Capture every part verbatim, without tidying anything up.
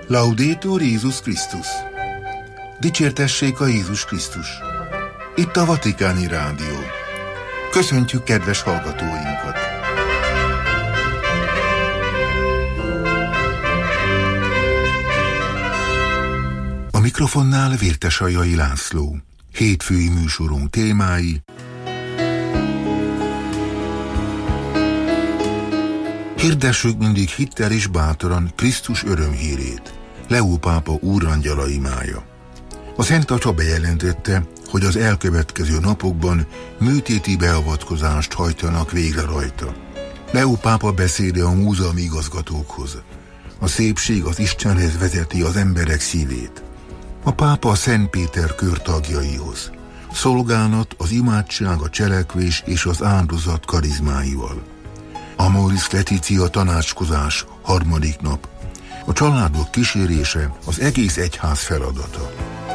Laudetur Jézus Krisztus! Dicsértessék a Jézus Krisztus! Itt a Vatikáni Rádió. Köszöntjük kedves hallgatóinkat! A mikrofonnál Vértesajai László. Hétfői műsorunk témái: hirdessük mindig hittel és bátran Krisztus örömhírét. Leó pápa úrangyala imája. A Szent Atya bejelentette, hogy az elkövetkező napokban műtéti beavatkozást hajtanak végre rajta. Leó pápa beszéde a múzeumi igazgatókhoz. A szépség az Istenhez vezeti az emberek szívét. A pápa a Szent Péter kör tagjaihoz. Szolgálat, az imádság, a cselekvés és az áldozat karizmáival. Amoris Laetitia tanácskozás, harmadik nap. A családok kísérése az egész egyház feladata.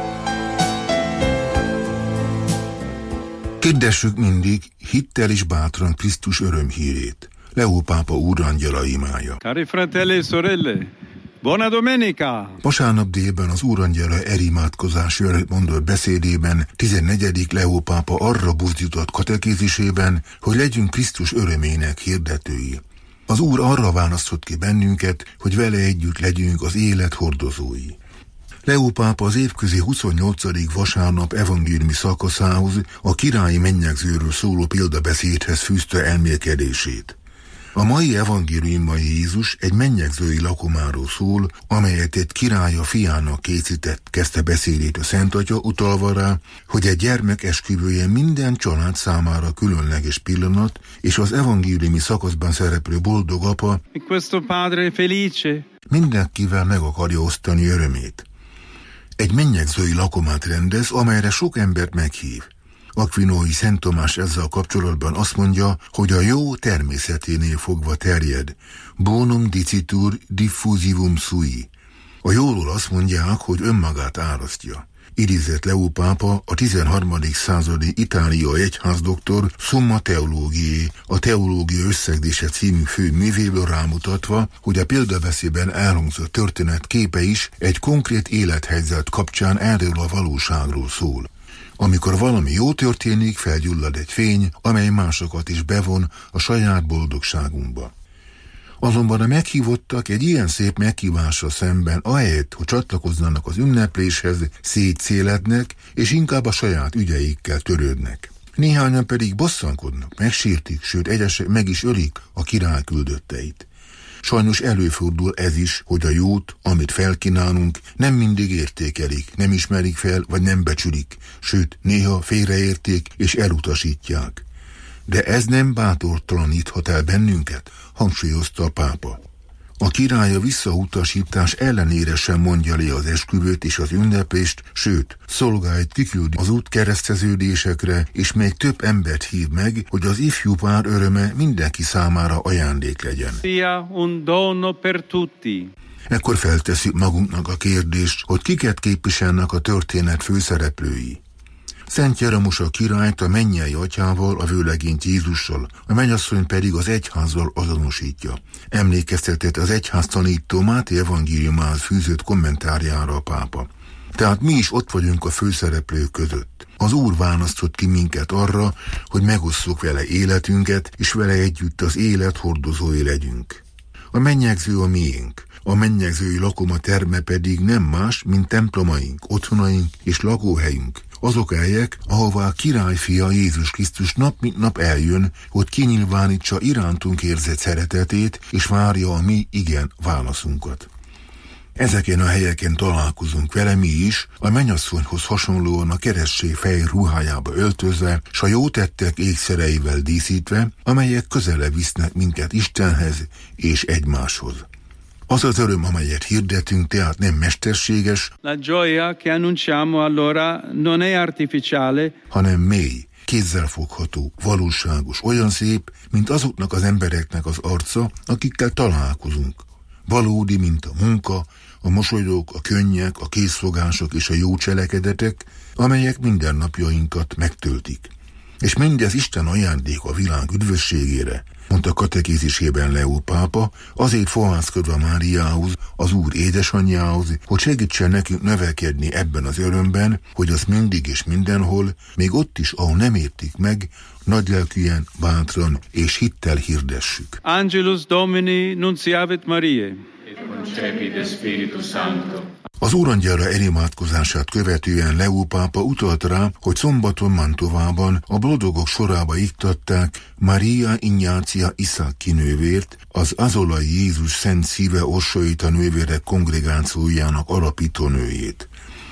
Hirdessük mindig hittel és bátran Krisztus örömhírét. Leó pápa úrangyala imája. Cari fratelli e sorelle, buona domenica! Vasárnap délben az úrangyala erimádkozás mondott beszédében tizennegyedik Leó pápa arra buzdított katekézisében, hogy legyünk Krisztus örömének hirdetői. Az Úr arra választott ki bennünket, hogy vele együtt legyünk az élet hordozói. Leó pápa az évközi huszonnyolcadik vasárnap evangéliumi szakaszához, a királyi mennyegzőről szóló példabeszédhez fűzte elmélkedését. A mai evangéliumban Jézus egy mennyegzői lakomáról szól, amelyet egy király a fiának készített, kezdte beszédét a Szent Atya, utalva rá, hogy egy gyermek esküvője minden család számára különleges pillanat, és az evangéliumi szakaszban szereplő boldog apa Questo padre felice mindenkivel meg akarja osztani örömét. Egy mennyegzői lakomát rendez, amelyre sok embert meghív. Akvinói Szent Tomás ezzel kapcsolatban azt mondja, hogy a jó természeténél fogva terjed. Bonum dicitur diffusivum sui. A jóról azt mondják, hogy önmagát árasztja. Idézett Leó pápa a tizenharmadik századi itáliai egyházdoktor Summa Theologiae, a Teológia összegzése című fő művéből rámutatva, hogy a példabeszédben elhangzott történet képe is egy konkrét élethelyzet kapcsán erről a valóságról szól. Amikor valami jó történik, felgyullad egy fény, amely másokat is bevon a saját boldogságunkba. Azonban a meghívottak egy ilyen szép meghívásra szemben, ahelyett, hogy csatlakoznának az ünnepléshez, szétszélednek, és inkább a saját ügyeikkel törődnek. Néhányan pedig bosszankodnak, megsértik, sőt egyesek meg is ölik a király küldötteit. Sajnos előfordul ez is, hogy a jót, amit felkínálunk, nem mindig értékelik, nem ismerik fel, vagy nem becsülik, sőt, néha félreérték és elutasítják. De ez nem bátortalaníthat el bennünket, hangsúlyozta a pápa. A király a visszautasítás ellenére sem mondja le az esküvőt és az ünneplést, sőt, szolgáit kiküldi az útkereszteződésekre, és még több embert hív meg, hogy az ifjú pár öröme mindenki számára ajándék legyen. sia un dono per tutti. Ekkor feltesszük magunknak a kérdést, hogy kiket képviselnek a történet főszereplői. Szent Jeromos a királyt a mennyei atyával, a vőlegényt Jézussal, a mennyasszony pedig az egyházzal azonosítja. Emlékeztetett az egyház tanító Máté evangéliumához fűzött kommentárjára a pápa. Tehát mi is ott vagyunk a főszereplők között. Az Úr választott ki minket arra, hogy megosszuk vele életünket, és vele együtt az élet hordozói legyünk. A mennyegző a miénk. A mennyegzői lakoma terme pedig nem más, mint templomaink, otthonaink és lakóhelyünk. Azok helyek, ahová a királyfia Jézus Krisztus nap mint nap eljön, hogy kinyilvánítsa irántunk érzett szeretetét, és várja a mi igen válaszunkat. Ezeken a helyeken találkozunk vele mi is, a mennyasszonyhoz hasonlóan a keresztség fej ruhájába öltözve, s a jó tettek ékszereivel díszítve, amelyek közele visznek minket Istenhez és egymáshoz. Az az öröm, amelyet hirdetünk, tehát nem mesterséges, La gioia che annunciamo allora non è artificiale, hanem mély, kézzelfogható, valóságos, olyan szép, mint azoknak az embereknek az arca, akikkel találkozunk. Valódi, mint a munka, a mosolyok, a könnyek, a készfogások és a jó cselekedetek, amelyek mindennapjainkat megtöltik. És mindez Isten ajándék a világ üdvösségére, mondta katekézisében Leó pápa, azért fohászkodva Máriához, az Úr édesanyjához, hogy segítsen nekünk növekedni ebben az örömben, hogy az mindig és mindenhol, még ott is, ahol nem értik meg, nagylelkűen, bátran és hittel hirdessük. Angelus Domini nunciavit Mariae. Et concepit Spiritus Sancto. Az Úrangyala elimádkozását követően Leó pápa utalt rá, hogy szombaton Mantovában a boldogok sorába iktatták Maria Ignácia Iszák kinővért, az azolai Jézus Szent Szíve Orsolita nővérek kongregációjának alapító nőjét.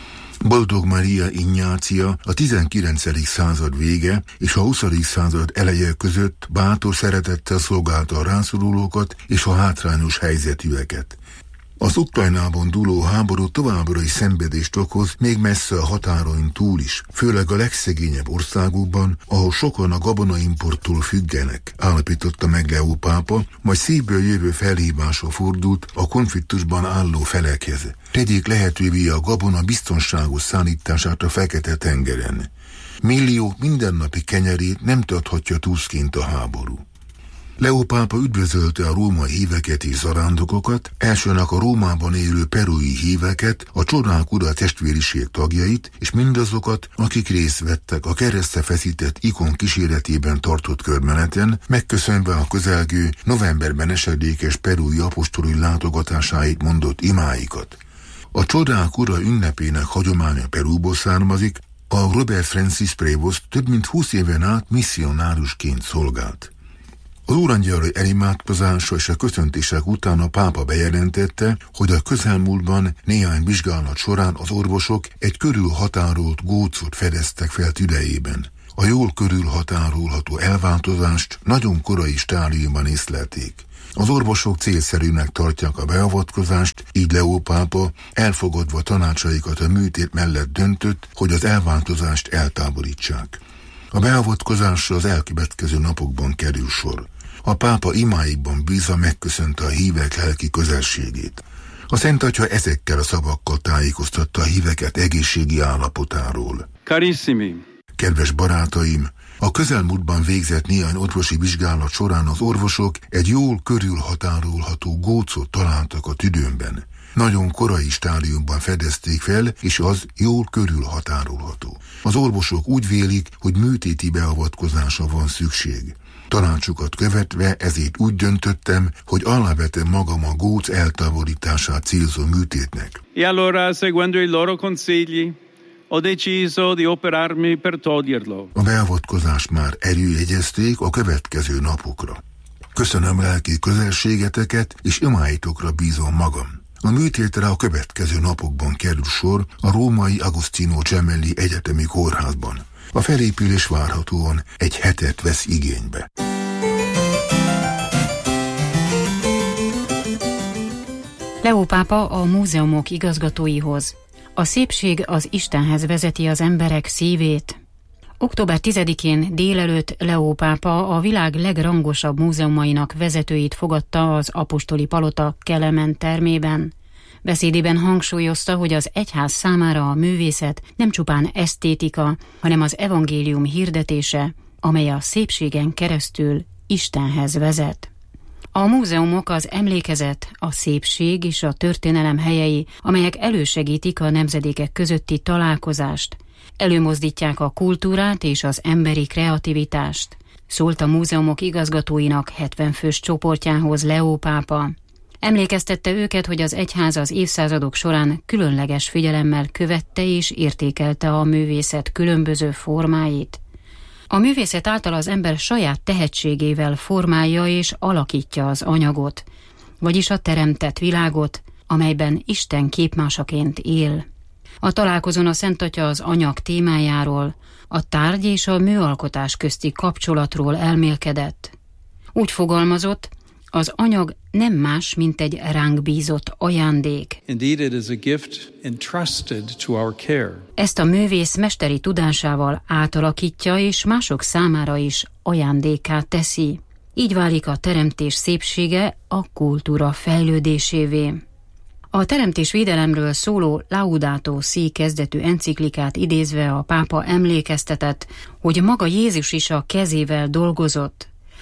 Boldog Maria Ignácia a tizenkilencedik század vége és a huszadik század eleje között bátor szeretettel szolgálta a rászorulókat és a hátrányos helyzetűeket. Az Ukrajnában dúló háború továbbra is szenvedést okoz, még messze a határain túl is, főleg a legszegényebb országokban, ahol sokan a gabonaimporttól függenek, állapította meg Leó pápa, majd szívből jövő felhívásra fordult a konfliktusban álló felekhez. Tegyék lehetővé a gabona biztonságos szállítását a Fekete-tengeren. Milliók mindennapi kenyerét nem tarthatja túszként a háború. Leó pápa üdvözölte a római híveket és zarándokokat, elsőnek a Rómában élő perui híveket, a Csodák Ura testvériség tagjait, és mindazokat, akik részt vettek a keresztre feszített ikon kíséretében tartott körmeneten, megköszönve a közelgő, novemberben esedékes perui apostoli látogatásáit mondott imáikat. A Csodák Ura ünnepének hagyománya Perúból származik, a Robert Francis Prévost több mint húsz éven át misszionárusként szolgált. Az úrangyalai elimádkozása és a köszöntések után a pápa bejelentette, hogy a közelmúltban néhány vizsgálat során az orvosok egy körülhatárolt gócot fedeztek fel tüdejében. A jól körülhatárolható elváltozást nagyon korai stádiumban észlelték. Az orvosok célszerűnek tartják a beavatkozást, így Leó pápa elfogadva tanácsaikat a műtét mellett döntött, hogy az elváltozást eltávolítsák. A beavatkozásra az elkövetkező napokban kerül sor. A pápa imáikban bízva megköszönte a hívek lelki közelségét. A Szent Atya ezekkel a szavakkal tájékoztatta a híveket egészségi állapotáról. Carissimi! Kedves barátaim! A közelmúltban végzett néhány orvosi vizsgálat során az orvosok egy jól körülhatárolható gócot találtak a tüdőmben. Nagyon korai stádiumban fedezték fel, és az jól körülhatárolható. Az orvosok úgy vélik, hogy műtéti beavatkozásra van szükség. Tanácsukat követve ezért úgy döntöttem, hogy alávetem magam a góc eltávolítását célzó műtétnek. E allora, seguendo i loro consigli, ho deciso di operarmi per toglierlo. A beavatkozást már előjegyezték a következő napokra. Köszönöm lelki közelségeteket, és imáitokra bízom magam. A műtétre a következő napokban kerül sor a római Agostino Gemelli Egyetemi Kórházban. A felépülés várhatóan egy hetet vesz igénybe. Leó pápa a múzeumok igazgatóihoz. A szépség az Istenhez vezeti az emberek szívét. október tizedikén délelőtt Leó pápa a világ legrangosabb múzeumainak vezetőit fogadta az apostoli palota Kelemen termében. Beszédében hangsúlyozta, hogy az egyház számára a művészet nem csupán esztétika, hanem az evangélium hirdetése, amely a szépségen keresztül Istenhez vezet. A múzeumok az emlékezet, a szépség és a történelem helyei, amelyek elősegítik a nemzedékek közötti találkozást, előmozdítják a kultúrát és az emberi kreativitást, szólt a múzeumok igazgatóinak hetven fős csoportjához Leó pápa. Emlékeztette őket, hogy az egyház az évszázadok során különleges figyelemmel követte és értékelte a művészet különböző formáit. A művészet által az ember saját tehetségével formálja és alakítja az anyagot, vagyis a teremtett világot, amelyben Isten képmásaként él. A találkozón a Szent Atya az anyag témájáról, a tárgy és a műalkotás közti kapcsolatról elmélkedett. Úgy fogalmazott, az anyag nem más, mint egy ránk bízott ajándék. Indeed, it is a gift entrusted to our care. Ezt a művész mesteri tudásával átalakítja és mások számára is ajándékká teszi. Így válik a teremtés szépsége a kultúra fejlődésévé. A teremtés védelemről szóló Laudato Si kezdetű enciklikát idézve a pápa emlékeztetett, hogy maga Jézus is a kezével dolgozott,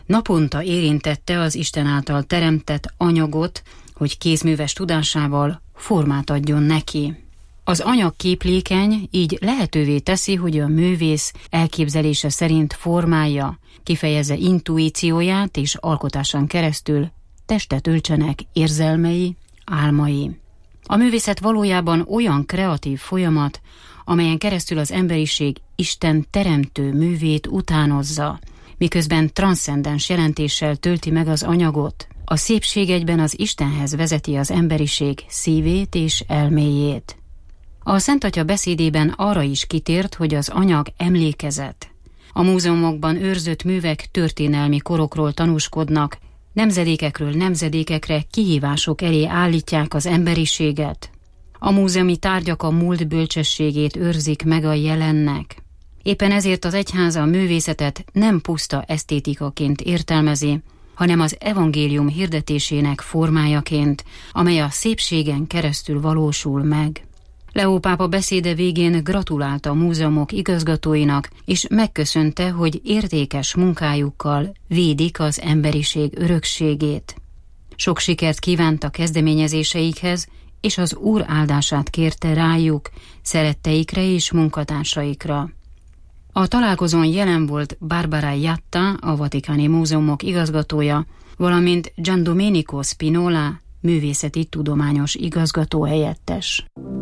Naponta érintette az Isten által teremtett anyagot, hogy kézműves tudásával formát adjon neki. Az anyag képlékeny, így lehetővé teszi, hogy a művész elképzelése szerint formálja, kifejezze intuícióját és alkotásán keresztül testet öltsenek érzelmei, álmai. A művészet valójában olyan kreatív folyamat, amelyen keresztül az emberiség Isten teremtő művét utánozza, miközben transzcendens jelentéssel tölti meg az anyagot. A szépség egyben az Istenhez vezeti az emberiség szívét és elméjét. A Szent Atya beszédében arra is kitért, hogy az anyag emlékezet. A múzeumokban őrzött művek történelmi korokról tanúskodnak, nemzedékekről nemzedékekre kihívások elé állítják az emberiséget. A múzeumi tárgyak a múlt bölcsességét őrzik meg a jelennek. Éppen ezért az egyháza a művészetet nem puszta esztétikaként értelmezi, hanem az evangélium hirdetésének formájaként, amely a szépségen keresztül valósul meg. Leó pápa beszéde végén gratulált a múzeumok igazgatóinak, és megköszönte, hogy értékes munkájukkal védik az emberiség örökségét. Sok sikert kívánt a kezdeményezéseikhez, és az Úr áldását kérte rájuk, szeretteikre és munkatársaikra. A találkozón jelen volt Barbara Jatta, a Vatikáni Múzeumok igazgatója, valamint Giandomenico Spinola, művészeti tudományos igazgató helyettes.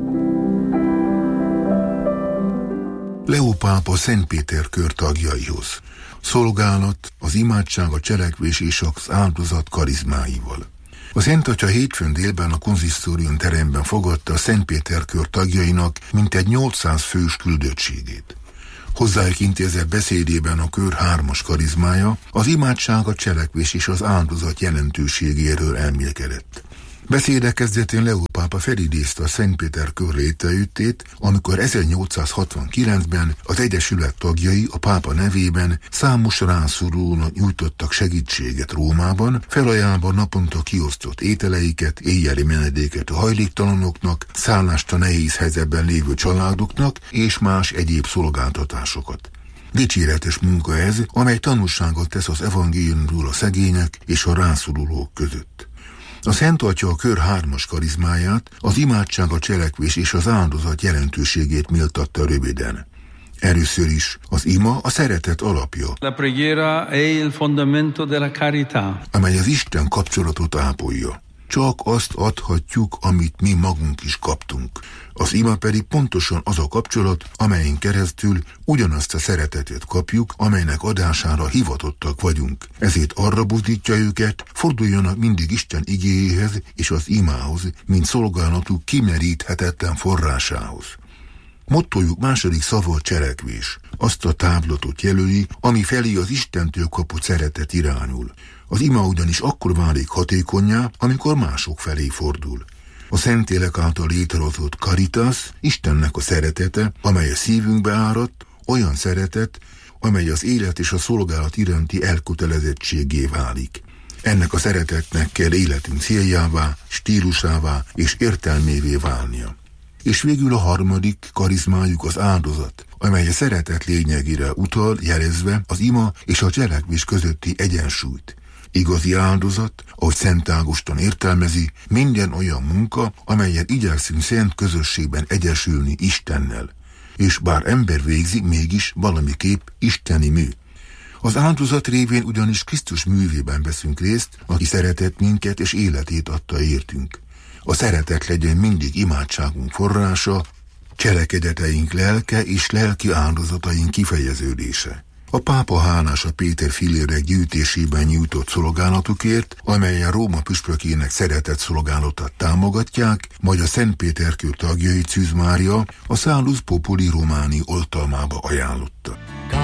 Leó pápa Szent Péter kör tagjaihoz. Szolgálat, az imádság, a cselekvés és az áldozat karizmáival. A Szent Atya hétfőn délben a konzisztórium teremben fogadta a Szent Péter kör tagjainak mintegy nyolcszáz fős küldöttségét. Hozzájuk intézett beszédében a kör hármas karizmája, az imádság, a cselekvés és az áldozat jelentőségéről elmélkedett. Beszéde kezdetén Leó pápa felidézte a Szent Péter kör létrejöttét, amikor ezernyolcszázhatvankilencben az Egyesület tagjai a pápa nevében számos rászorulónak nyújtottak segítséget Rómában, felajánlva naponta kiosztott ételeiket, éjjeli menedéket a hajléktalanoknak, szállást a nehéz helyzetben lévő családoknak és más egyéb szolgáltatásokat. Dicséretes munka ez, amely tanúságot tesz az evangéliumról a szegények és a rászorulók között. A Szent Atya a kör hármas karizmáját, az imádság, a cselekvés és az áldozat jelentőségét méltatta röviden. Először is az ima a szeretet alapja, La preghiera è il fondamento della carità, amely az Isten kapcsolatot ápolja. Csak azt adhatjuk, amit mi magunk is kaptunk. Az ima pedig pontosan az a kapcsolat, amelyen keresztül ugyanazt a szeretetet kapjuk, amelynek adására hivatottak vagyunk. Ezért arra buzdítja őket, forduljanak mindig Isten igéjéhez és az imához, mint szolgálatuk kimeríthetetlen forrásához. Mottójuk második szava a cselekvés. Azt a táblatot jelöli, ami felé az Istentől kapott szeretet irányul. Az ima ugyanis akkor válik hatékonnyá, amikor mások felé fordul. A Szentlélek által létrehozott caritas, Istennek a szeretete, amely a szívünkbe áradt, olyan szeretet, amely az élet és a szolgálat iránti elkötelezettségé válik. Ennek a szeretetnek kell életünk céljává, stílusává és értelmévé válnia. És végül a harmadik karizmájuk az áldozat, amely a szeretet lényegére utal, jelezve az ima és a cselekvés közötti egyensúlyt. Igazi áldozat, ahogy Szent Ágoston értelmezi, minden olyan munka, amelyen igyekszünk szent közösségben egyesülni Istennel. És bár ember végzi, mégis valamiképp isteni mű. Az áldozat révén ugyanis Krisztus művében veszünk részt, aki szeretett minket és életét adta értünk. A szeretet legyen mindig imádságunk forrása, cselekedeteink lelke és lelki áldozataink kifejeződése. A pápa hálás a Péter fillérek gyűjtésében nyújtott szolgálatukért, amelyen Róma püspökének szeretett szolgálatát támogatják, majd a Szent Péter kör tagjai Szűz Mária a Salus Populi Romani oltalmába ajánlotta.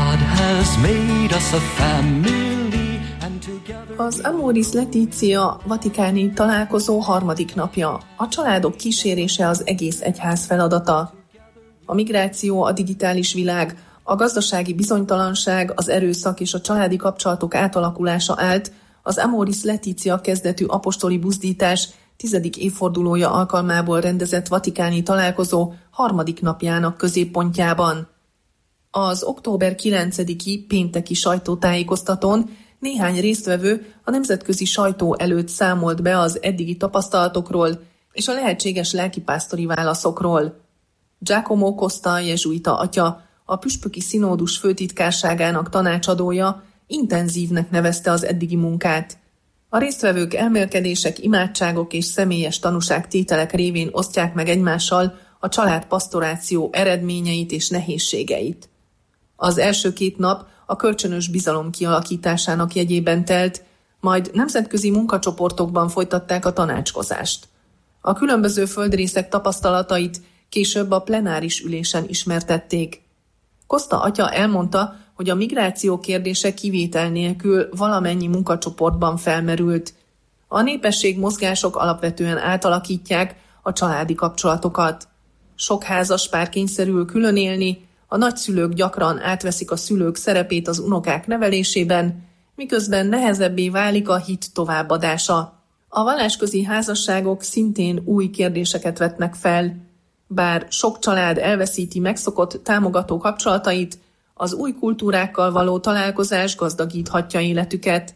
Az Amoris Laetitia vatikáni találkozó harmadik napja. A családok kísérése az egész egyház feladata. A migráció, a digitális világ, a gazdasági bizonytalanság, az erőszak és a családi kapcsolatok átalakulása állt az Amoris Laetitia kezdetű apostoli buzdítás tizedik évfordulója alkalmából rendezett vatikáni találkozó harmadik napjának középpontjában. Az október kilencediki pénteki sajtótájékoztatón néhány résztvevő a nemzetközi sajtó előtt számolt be az eddigi tapasztalatokról és a lehetséges lelkipásztori válaszokról. Giacomo Costa jezsuita atya, a püspöki színódus főtitkárságának tanácsadója intenzívnek nevezte az eddigi munkát. A résztvevők elmélkedések, imádságok és személyes tanúságtételek révén osztják meg egymással a családpastoráció eredményeit és nehézségeit. Az első két nap a kölcsönös bizalom kialakításának jegyében telt, majd nemzetközi munkacsoportokban folytatták a tanácskozást. A különböző földrészek tapasztalatait később a plenáris ülésen ismertették. Costa atya elmondta, hogy a migráció kérdése kivétel nélkül valamennyi munkacsoportban felmerült. A népességmozgások alapvetően átalakítják a családi kapcsolatokat. Sok házas pár kényszerül külön élni, a nagyszülők gyakran átveszik a szülők szerepét az unokák nevelésében, miközben nehezebbé válik a hit továbbadása. A vallásközi házasságok szintén új kérdéseket vetnek fel. Bár sok család elveszíti megszokott támogató kapcsolatait, az új kultúrákkal való találkozás gazdagíthatja életüket.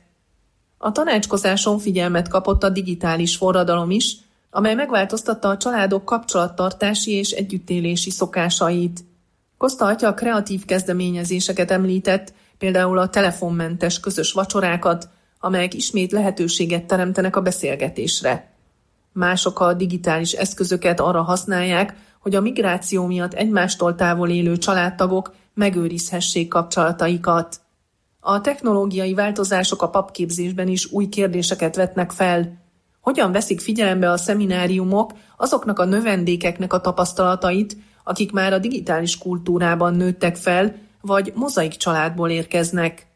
A tanácskozáson figyelmet kapott a digitális forradalom is, amely megváltoztatta a családok kapcsolattartási és együttélési szokásait. Costa atya kreatív kezdeményezéseket említett, például a telefonmentes közös vacsorákat, amelyek ismét lehetőséget teremtenek a beszélgetésre. Mások a digitális eszközöket arra használják, hogy a migráció miatt egymástól távol élő családtagok megőrizhessék kapcsolataikat. A technológiai változások a papképzésben is új kérdéseket vetnek fel. Hogyan veszik figyelembe a szemináriumok azoknak a növendékeknek a tapasztalatait, akik már a digitális kultúrában nőttek fel, vagy mozaik családból érkeznek?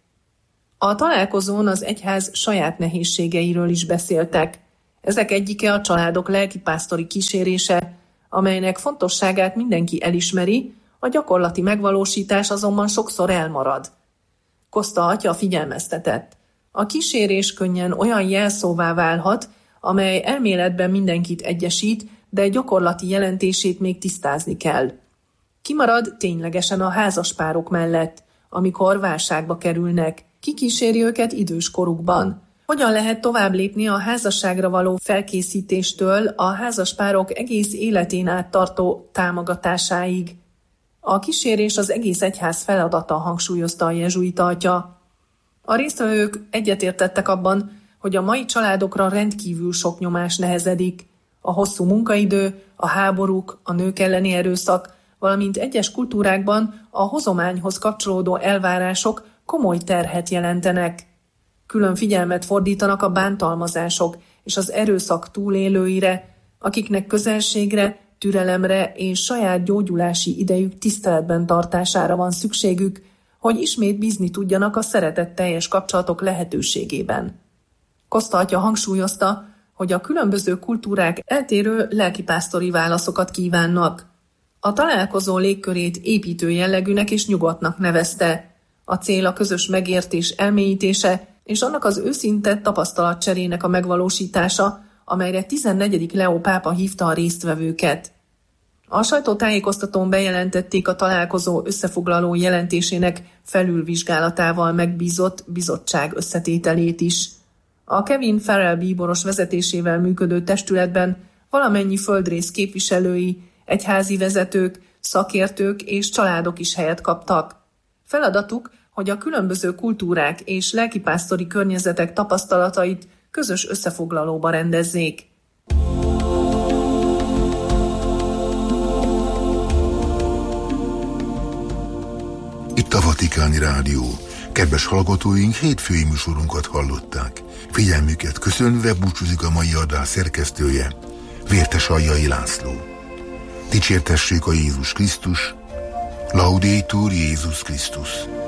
A találkozón az egyház saját nehézségeiről is beszéltek. Ezek egyike a családok lelkipásztori kísérése, amelynek fontosságát mindenki elismeri, a gyakorlati megvalósítás azonban sokszor elmarad. Costa atya figyelmeztetett. A kísérés könnyen olyan jelszóvá válhat, amely elméletben mindenkit egyesít, de gyakorlati jelentését még tisztázni kell. Kimarad ténylegesen a házaspárok mellett, amikor válságba kerülnek. Ki kíséri őket idős korukban? Hogyan lehet tovább lépni a házasságra való felkészítéstől a házaspárok egész életén át tartó támogatásáig? A kísérés az egész egyház feladata, hangsúlyozta a jezsuita atya. A résztvevők egyetértettek abban, hogy a mai családokra rendkívül sok nyomás nehezedik. A hosszú munkaidő, a háborúk, a nők elleni erőszak, valamint egyes kultúrákban a hozományhoz kapcsolódó elvárások komoly terhet jelentenek. Külön figyelmet fordítanak a bántalmazások és az erőszak túlélőire, akiknek közelségre, türelemre és saját gyógyulási idejük tiszteletben tartására van szükségük, hogy ismét bízni tudjanak a szeretetteljes kapcsolatok lehetőségében. Costa atya hangsúlyozta, hogy a különböző kultúrák eltérő lelkipásztori válaszokat kívánnak. A találkozó légkörét építő jellegűnek és nyugodtnak nevezte. A cél a közös megértés elmélyítése és annak az őszinte tapasztalatcserének a megvalósítása, amelyre tizennegyedik Leó pápa hívta a résztvevőket. A sajtótájékoztatón bejelentették a találkozó összefoglaló jelentésének felülvizsgálatával megbízott bizottság összetételét is. A Kevin Farrell bíboros vezetésével működő testületben valamennyi földrész képviselői, egyházi vezetők, szakértők és családok is helyet kaptak. Feladatuk, hogy a különböző kultúrák és lelkipásztori környezetek tapasztalatait közös összefoglalóba rendezzék. Itt a Vatikáni Rádió. Kedves hallgatóink, hétfői műsorunkat hallották. Figyelmüket köszönve búcsúzik a mai adás szerkesztője, Vértes Aljai László. Dicsértessék a Jézus Krisztus, Laudetur Jézus Krisztus.